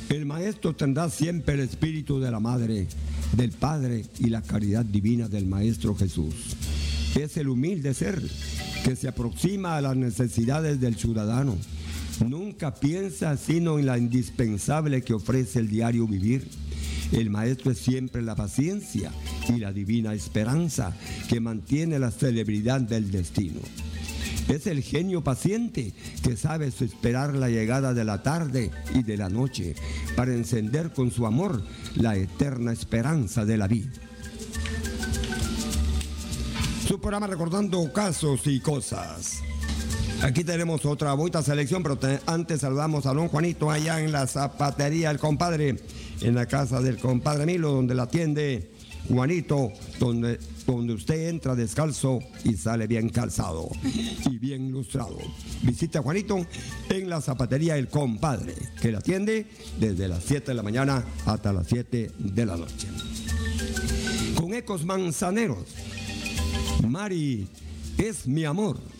El maestro tendrá siempre el espíritu de la madre, del padre y la caridad divina del maestro Jesús. Es el humilde ser que se aproxima a las necesidades del ciudadano. Nunca piensa sino en la indispensable que ofrece el diario vivir. El maestro es siempre la paciencia y la divina esperanza que mantiene la celebridad del destino. Es el genio paciente que sabe esperar la llegada de la tarde y de la noche para encender con su amor la eterna esperanza de la vida. Su programa recordando casos y cosas. Aquí tenemos otra bonita selección, pero antes saludamos a don Juanito allá en la zapatería del compadre, en la casa del compadre Milo, donde la atiende Juanito, donde usted entra descalzo y sale bien calzado y bien lustrado. Visita a Juanito en la zapatería del compadre, que la atiende desde las 7 de la mañana hasta las 7 de la noche. Con ecos manzaneros, Mari es mi amor.